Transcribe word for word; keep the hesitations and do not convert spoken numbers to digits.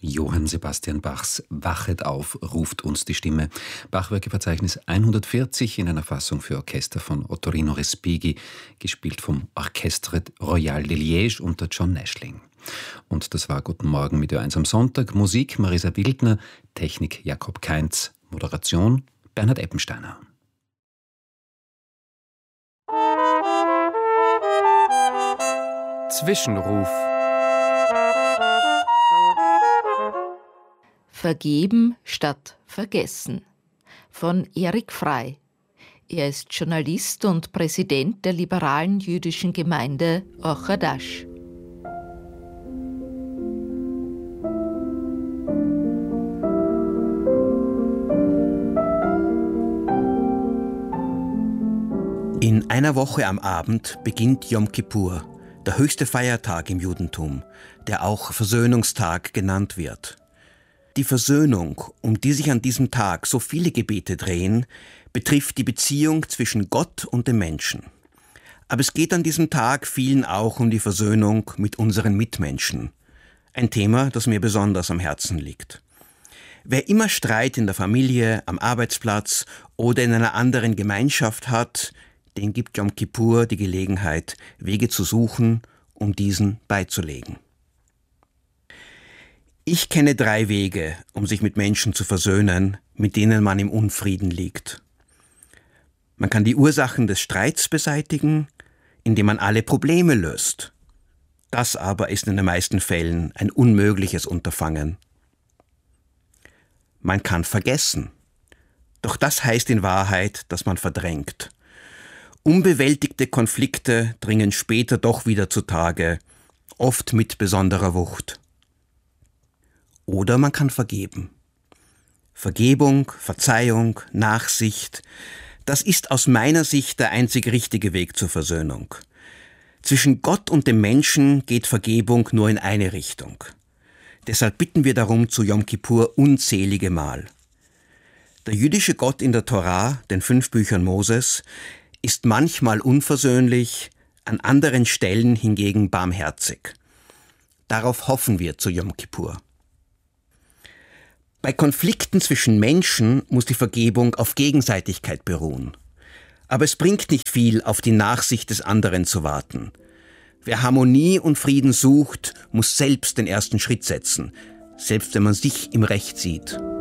Johann Sebastian Bachs Wachet auf, ruft uns die Stimme. Bachwerkeverzeichnis hundertvierzig in einer Fassung für Orchester von Ottorino Respighi, gespielt vom Orchestre Royal de Liège unter John Nashling. Und das war Guten Morgen mit Ö eins am Sonntag. Musik Marisa Wildner, Technik Jakob Kainz, Moderation Bernhard Eppensteiner. Zwischenruf. Vergeben statt vergessen von Erik Frey. Er ist Journalist und Präsident der liberalen jüdischen Gemeinde Or Hadash. In einer Woche am Abend beginnt Yom Kippur, der höchste Feiertag im Judentum, der auch Versöhnungstag genannt wird. Die Versöhnung, um die sich an diesem Tag so viele Gebete drehen, betrifft die Beziehung zwischen Gott und dem Menschen. Aber es geht an diesem Tag vielen auch um die Versöhnung mit unseren Mitmenschen. Ein Thema, das mir besonders am Herzen liegt. Wer immer Streit in der Familie, am Arbeitsplatz oder in einer anderen Gemeinschaft hat, dem gibt Yom Kippur die Gelegenheit, Wege zu suchen, um diesen beizulegen. Ich kenne drei Wege, um sich mit Menschen zu versöhnen, mit denen man im Unfrieden liegt. Man kann die Ursachen des Streits beseitigen, indem man alle Probleme löst. Das aber ist in den meisten Fällen ein unmögliches Unterfangen. Man kann vergessen. Doch das heißt in Wahrheit, dass man verdrängt. Unbewältigte Konflikte dringen später doch wieder zutage, oft mit besonderer Wucht. Oder man kann vergeben. Vergebung, Verzeihung, Nachsicht, das ist aus meiner Sicht der einzig richtige Weg zur Versöhnung. Zwischen Gott und dem Menschen geht Vergebung nur in eine Richtung. Deshalb bitten wir darum zu Yom Kippur unzählige Mal. Der jüdische Gott in der Torah, den fünf Büchern Moses, ist manchmal unversöhnlich, an anderen Stellen hingegen barmherzig. Darauf hoffen wir zu Yom Kippur. Bei Konflikten zwischen Menschen muss die Vergebung auf Gegenseitigkeit beruhen. Aber es bringt nicht viel, auf die Nachsicht des anderen zu warten. Wer Harmonie und Frieden sucht, muss selbst den ersten Schritt setzen, selbst wenn man sich im Recht sieht.